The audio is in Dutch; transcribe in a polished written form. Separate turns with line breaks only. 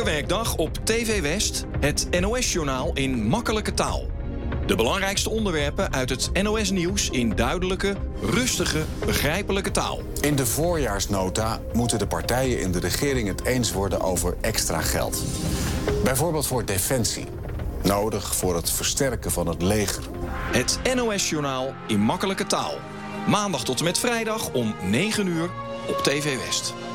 Elke werkdag op TV West het NOS-journaal in makkelijke taal. De belangrijkste onderwerpen uit het NOS-nieuws in duidelijke, rustige, begrijpelijke taal.
In de voorjaarsnota moeten de partijen in de regering het eens worden over extra geld. Bijvoorbeeld voor defensie. Nodig voor het versterken van het leger.
Het NOS-journaal in makkelijke taal. Maandag tot en met vrijdag om 9 uur op TV West.